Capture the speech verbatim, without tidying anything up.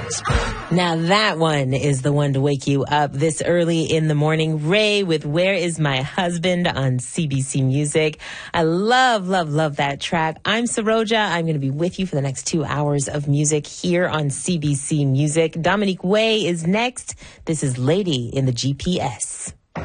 Now that one is the one to wake you up this early in the morning. Ray with Where Is My Husband on C B C Music. I love, love, love that track. I'm Saroja. I'm going to be with you for the next two hours of music here on C B C Music. Dominique Way is next. This is Lady in the G P S.